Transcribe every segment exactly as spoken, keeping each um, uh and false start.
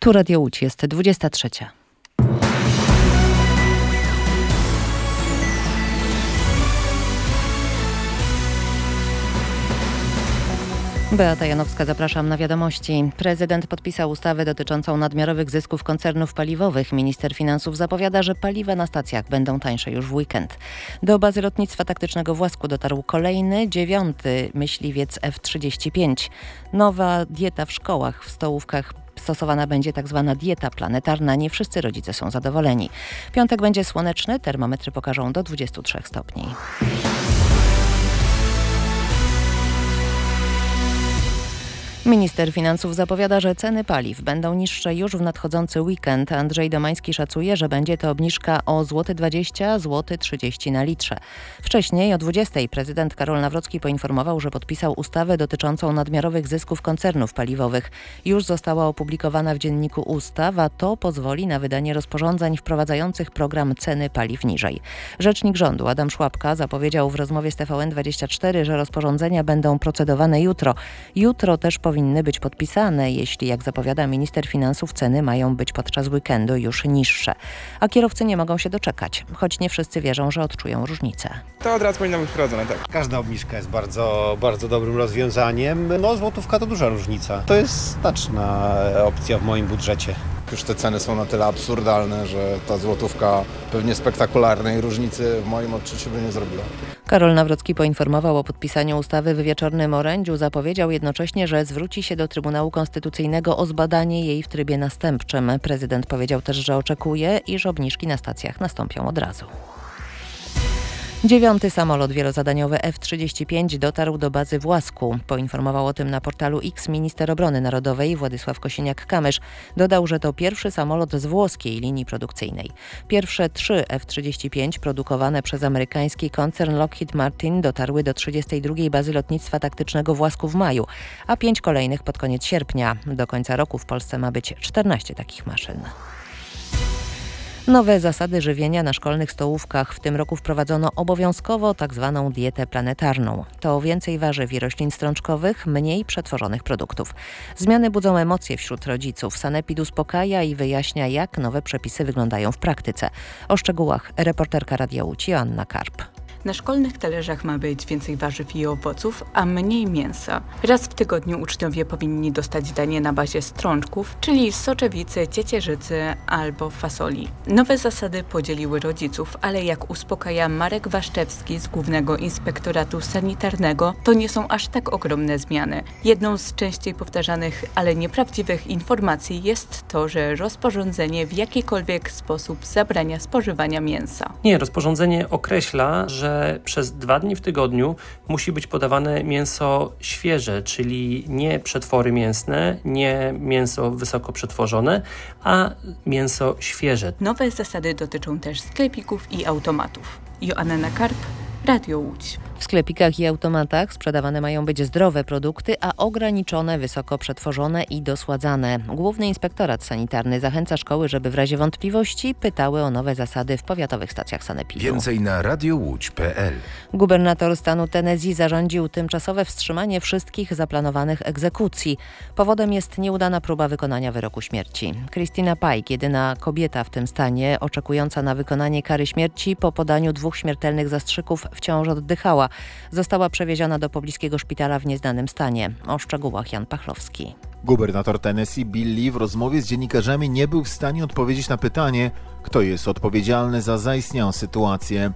Tu Radio Łódź, jest dwudziesta trzecia. Beata Janowska, zapraszam na wiadomości. Prezydent podpisał ustawę dotyczącą nadmiarowych zysków koncernów paliwowych. Minister finansów zapowiada, że paliwa na stacjach będą tańsze już w weekend. Do bazy lotnictwa taktycznego w Łasku dotarł kolejny, dziewiąty myśliwiec F trzydzieści pięć. Nowa dieta w szkołach, w stołówkach stosowana będzie tak zwana dieta planetarna. Nie wszyscy rodzice są zadowoleni. Piątek będzie słoneczny, termometry pokażą do dwudziestu trzech stopni. Minister finansów zapowiada, że ceny paliw będą niższe już w nadchodzący weekend. Andrzej Domański szacuje, że będzie to obniżka o złoty dwadzieścia, złoty trzydzieści na litrze. Wcześniej o dwudziestej prezydent Karol Nawrocki poinformował, że podpisał ustawę dotyczącą nadmiarowych zysków koncernów paliwowych. Już została opublikowana w Dzienniku Ustaw, a to pozwoli na wydanie rozporządzeń wprowadzających program ceny paliw niżej. Rzecznik rządu Adam Szłapka zapowiedział w rozmowie z T V N dwadzieścia cztery, że rozporządzenia będą procedowane jutro. Jutro też powinny powinny być podpisane, jeśli, jak zapowiada minister finansów, ceny mają być podczas weekendu już niższe. A kierowcy nie mogą się doczekać, choć nie wszyscy wierzą, że odczują różnicę. To od razu powinno być wprowadzone, tak. Każda obniżka jest bardzo, bardzo dobrym rozwiązaniem. No, złotówka to duża różnica. To jest znaczna opcja w moim budżecie. Już te ceny są na tyle absurdalne, że ta złotówka pewnie spektakularnej różnicy w moim odczuciu by nie zrobiła. Karol Nawrocki poinformował o podpisaniu ustawy w wieczornym orędziu. Zapowiedział jednocześnie, że zwróci się do Trybunału Konstytucyjnego o zbadanie jej w trybie następczym. Prezydent powiedział też, że oczekuje, iż obniżki na stacjach nastąpią od razu. Dziewiąty samolot wielozadaniowy F trzydzieści pięć dotarł do bazy w Łasku. Poinformował o tym na portalu X minister obrony narodowej Władysław Kosiniak-Kamysz. Dodał, że to pierwszy samolot z włoskiej linii produkcyjnej. Pierwsze trzy F trzydzieści pięć produkowane przez amerykański koncern Lockheed Martin dotarły do trzydziestej drugiej bazy lotnictwa taktycznego w Łasku w maju, a pięć kolejnych pod koniec sierpnia. Do końca roku w Polsce ma być czternaście takich maszyn. Nowe zasady żywienia na szkolnych stołówkach. W tym roku wprowadzono obowiązkowo tak zwaną dietę planetarną. To więcej warzyw i roślin strączkowych, mniej przetworzonych produktów. Zmiany budzą emocje wśród rodziców. Sanepid uspokaja i wyjaśnia, jak nowe przepisy wyglądają w praktyce. O szczegółach reporterka Radia Łódź Joanna Karp. Na szkolnych talerzach ma być więcej warzyw i owoców, a mniej mięsa. Raz w tygodniu uczniowie powinni dostać danie na bazie strączków, czyli soczewicy, ciecierzycy albo fasoli. Nowe zasady podzieliły rodziców, ale jak uspokaja Marek Waszczewski z Głównego Inspektoratu Sanitarnego, to nie są aż tak ogromne zmiany. Jedną z częściej powtarzanych, ale nieprawdziwych informacji jest to, że rozporządzenie w jakikolwiek sposób zabrania spożywania mięsa. Nie, rozporządzenie określa, że przez dwa dni w tygodniu musi być podawane mięso świeże, czyli nie przetwory mięsne, nie mięso wysoko przetworzone, a mięso świeże. Nowe zasady dotyczą też sklepików i automatów. Joanna Karp, Radio Łódź. W sklepikach i automatach sprzedawane mają być zdrowe produkty, a ograniczone wysoko przetworzone i dosładzane. Główny Inspektorat Sanitarny zachęca szkoły, żeby w razie wątpliwości pytały o nowe zasady w powiatowych stacjach sanepidu. Więcej na radiowódź kropka p l. Gubernator stanu Tennessee zarządził tymczasowe wstrzymanie wszystkich zaplanowanych egzekucji. Powodem jest nieudana próba wykonania wyroku śmierci. Christina Pike, jedyna kobieta w tym stanie, oczekująca na wykonanie kary śmierci po podaniu dwóch śmiertelnych zastrzyków, wciąż oddychała. Została przewieziona do pobliskiego szpitala w nieznanym stanie. O szczegółach Jan Pachlowski. Gubernator Tennessee Bill Lee w rozmowie z dziennikarzami nie był w stanie odpowiedzieć na pytanie, kto jest odpowiedzialny za zaistniałą sytuację.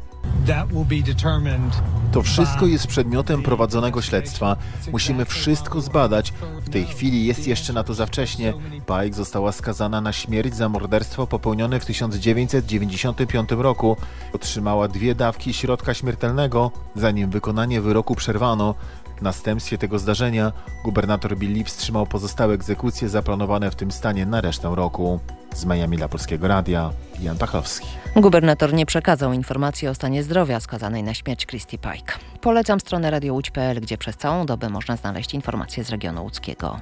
To wszystko jest przedmiotem prowadzonego śledztwa. Musimy wszystko zbadać. W tej chwili jest jeszcze na to za wcześnie. Pike została skazana na śmierć za morderstwo popełnione w tysiąc dziewięćset dziewięćdziesiątym piątym roku. Otrzymała dwie dawki środka śmiertelnego, zanim wykonanie wyroku przerwano. W następstwie tego zdarzenia gubernator Bill Lee wstrzymał pozostałe egzekucje zaplanowane w tym stanie na resztę roku. Z Miami dla Polskiego Radia, Jan Pachlowski. Gubernator nie przekazał informacji o stanie zdrowia skazanej na śmierć Christy Pike. Polecam stronę radio łódź kropka p l, gdzie przez całą dobę można znaleźć informacje z regionu łódzkiego.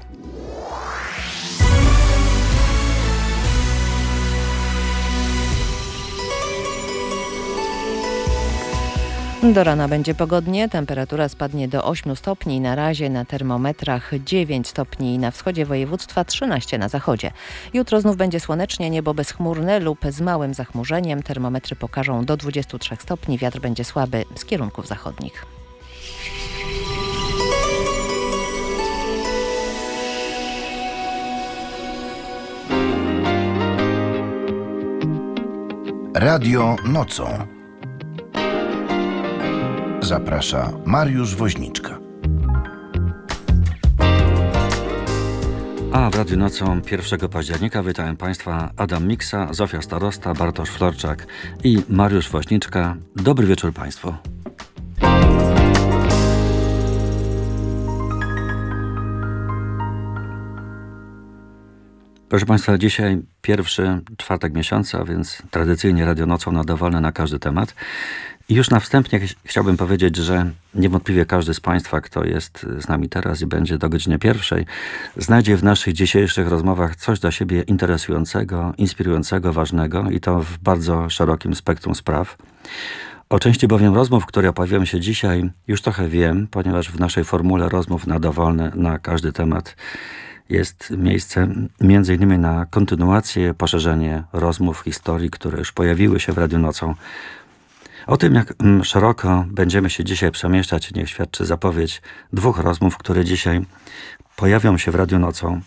Do rana będzie pogodnie, temperatura spadnie do ośmiu stopni, na razie na termometrach dziewięć stopni na wschodzie województwa, trzynaście na zachodzie. Jutro znów będzie słonecznie, niebo bezchmurne lub z małym zachmurzeniem, termometry pokażą do dwudziestu trzech stopni, wiatr będzie słaby z kierunków zachodnich. Radio nocą. Zaprasza Mariusz Woźniczka. A w Radiu Nocą pierwszego października witają Państwa Adam Miksa, Zofia Starosta, Bartosz Florczak i Mariusz Woźniczka. Dobry wieczór Państwu. Proszę Państwa, dzisiaj pierwszy czwartek miesiąca, więc tradycyjnie Radio Nocą nadawalne na każdy temat. I już na wstępie ch- chciałbym powiedzieć, że niewątpliwie każdy z Państwa, kto jest z nami teraz i będzie do godziny pierwszej, znajdzie w naszych dzisiejszych rozmowach coś dla siebie interesującego, inspirującego, ważnego i to w bardzo szerokim spektrum spraw. O części bowiem rozmów, które pojawią się dzisiaj, już trochę wiem, ponieważ w naszej formule rozmów na dowolne, na każdy temat jest miejsce między innymi na kontynuację, poszerzenie rozmów, historii, które już pojawiły się w Radiu Nocą. O tym, jak szeroko będziemy się dzisiaj przemieszczać, niech świadczy zapowiedź dwóch rozmów, które dzisiaj pojawią się w Radiu Nocą.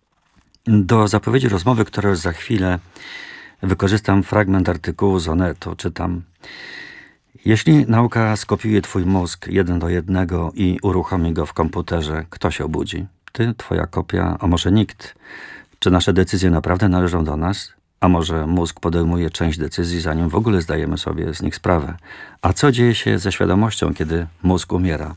Do zapowiedzi rozmowy, która już za chwilę wykorzystam fragment artykułu z Onetu, czytam: jeśli nauka skopiuje twój mózg jeden do jednego i uruchomi go w komputerze, kto się obudzi? Ty, twoja kopia, a może nikt? Czy nasze decyzje naprawdę należą do nas? A może mózg podejmuje część decyzji, zanim w ogóle zdajemy sobie z nich sprawę? A co dzieje się ze świadomością, kiedy mózg umiera?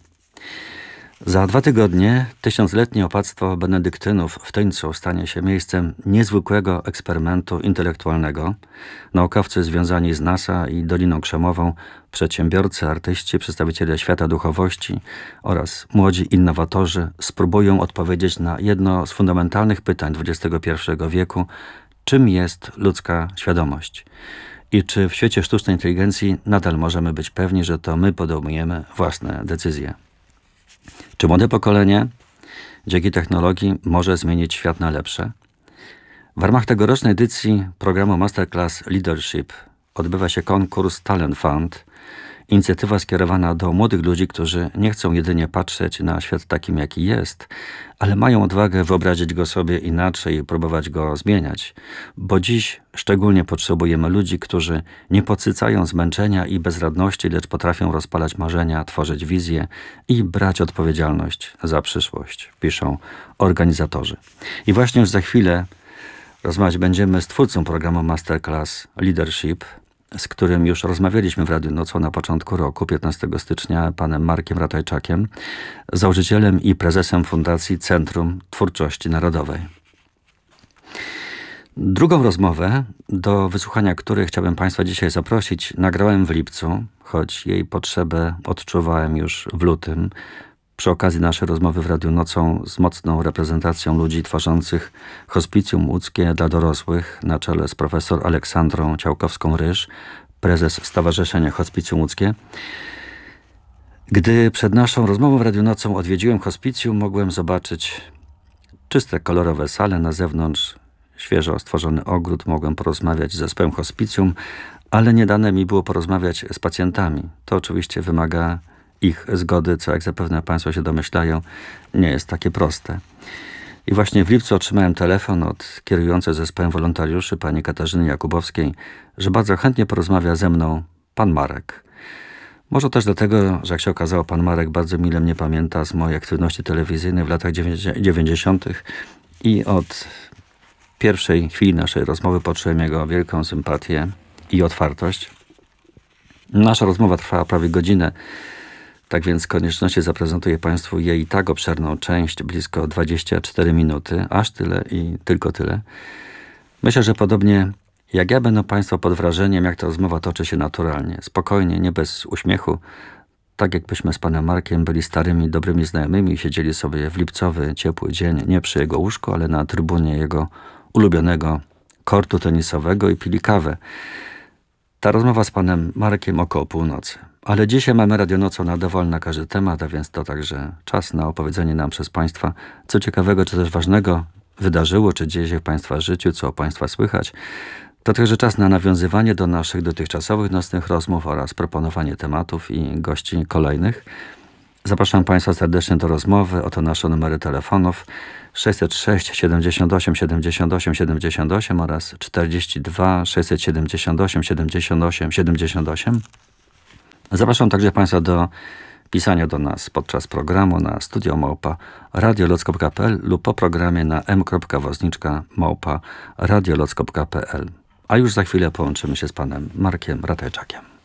Za dwa tygodnie tysiącletnie opactwo benedyktynów w Tyńcu stanie się miejscem niezwykłego eksperymentu intelektualnego. Naukowcy związani z NASA i Doliną Krzemową, przedsiębiorcy, artyści, przedstawiciele świata duchowości oraz młodzi innowatorzy spróbują odpowiedzieć na jedno z fundamentalnych pytań dwudziestego pierwszego wieku: czym jest ludzka świadomość? I czy w świecie sztucznej inteligencji nadal możemy być pewni, że to my podejmujemy własne decyzje? Czy młode pokolenie dzięki technologii może zmienić świat na lepsze? W ramach tegorocznej edycji programu Masterclass Leadership odbywa się konkurs Talent Fund, inicjatywa skierowana do młodych ludzi, którzy nie chcą jedynie patrzeć na świat takim, jaki jest, ale mają odwagę wyobrazić go sobie inaczej i próbować go zmieniać. Bo dziś szczególnie potrzebujemy ludzi, którzy nie podsycają zmęczenia i bezradności, lecz potrafią rozpalać marzenia, tworzyć wizje i brać odpowiedzialność za przyszłość, piszą organizatorzy. I właśnie już za chwilę rozmawiać będziemy z twórcą programu Masterclass Leadership, z którym już rozmawialiśmy w Radiu Nocą na początku roku, piętnastego stycznia, panem Markiem Ratajczakiem, założycielem i prezesem Fundacji Centrum Twórczości Narodowej. Drugą rozmowę, do wysłuchania której chciałbym Państwa dzisiaj zaprosić, nagrałem w lipcu, choć jej potrzebę odczuwałem już w lutym, przy okazji naszej rozmowy w Radiu Nocą z mocną reprezentacją ludzi tworzących hospicjum łódzkie dla dorosłych na czele z profesor Aleksandrą Ciałkowską-Ryż, prezes Stowarzyszenia Hospicjum Łódzkie. Gdy przed naszą rozmową w Radiu Nocą odwiedziłem hospicjum, mogłem zobaczyć czyste, kolorowe sale, na zewnątrz świeżo stworzony ogród, mogłem porozmawiać z zespołem hospicjum, ale nie dane mi było porozmawiać z pacjentami. To oczywiście wymaga ich zgody, co jak zapewne Państwo się domyślają, nie jest takie proste. I właśnie w lipcu otrzymałem telefon od kierującej zespołem wolontariuszy, pani Katarzyny Jakubowskiej, że bardzo chętnie porozmawia ze mną pan Marek. Może też dlatego, że jak się okazało, pan Marek bardzo mile mnie pamięta z mojej aktywności telewizyjnej w latach dziewięćdziesiątych i od pierwszej chwili naszej rozmowy poczułem jego wielką sympatię i otwartość. Nasza rozmowa trwała prawie godzinę, tak więc z konieczności zaprezentuję Państwu jej i tak obszerną część, blisko dwadzieścia cztery minuty, aż tyle i tylko tyle. Myślę, że podobnie jak ja będą Państwo pod wrażeniem, jak ta rozmowa toczy się naturalnie, spokojnie, nie bez uśmiechu, tak jakbyśmy z panem Markiem byli starymi, dobrymi znajomymi i siedzieli sobie w lipcowy, ciepły dzień, nie przy jego łóżku, ale na trybunie jego ulubionego kortu tenisowego i pili kawę. Ta rozmowa z panem Markiem około północy. Ale dzisiaj mamy Radio Nocą na dowolny na każdy temat, a więc to także czas na opowiedzenie nam przez Państwa, co ciekawego, czy też ważnego wydarzyło, czy dzieje się w Państwa życiu, co o Państwa słychać. To także czas na nawiązywanie do naszych dotychczasowych nocnych rozmów oraz proponowanie tematów i gości kolejnych. Zapraszam Państwa serdecznie do rozmowy. Oto nasze numery telefonów sześćset sześć siedemdziesiąt osiem siedemdziesiąt osiem siedemdziesiąt osiem oraz czterdzieści dwa sześćset siedemdziesiąt osiem siedemdziesiąt osiem siedemdziesiąt osiem. Zapraszam także Państwa do pisania do nas podczas programu na studio małpa radioloc kropka p l lub po programie na m kropka wozniczka małpa radioloc kropka p l. A już za chwilę połączymy się z panem Markiem Ratajczakiem.